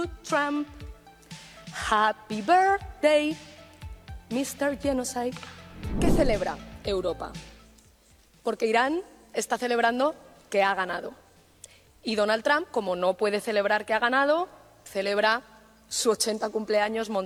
Trump. Happy birthday, Mr. Genocide. ¿Qué celebra Europa? Porque Irán está celebrando que ha ganado. Y Donald Trump, como no puede celebrar que ha ganado, celebra su 80 cumpleaños